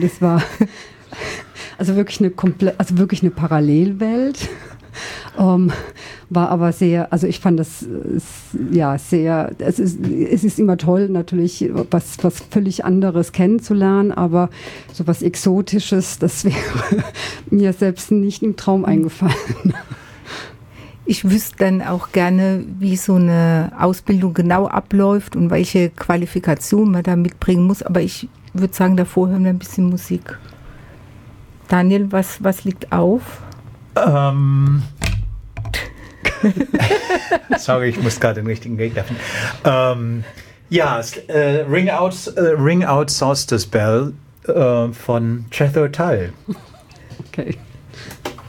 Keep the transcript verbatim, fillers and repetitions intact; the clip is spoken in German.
Das war also wirklich eine komplett, also wirklich eine Parallelwelt. Um, war aber sehr, also ich fand das ja sehr, es ist, es ist immer toll natürlich was, was völlig anderes kennenzulernen, aber so was Exotisches, das wäre mir selbst nicht im Traum eingefallen. Ich wüsste dann auch gerne, wie so eine Ausbildung genau abläuft und welche Qualifikation man da mitbringen muss, aber ich würde sagen, davor hören wir ein bisschen Musik. Daniel, was, was liegt auf? Ähm... Sorry, ich muss gerade den richtigen Weg treffen. Ähm, ja, äh, Ring Out, äh, Ring Out Solstice Bell äh, von Jethro Tull. Okay.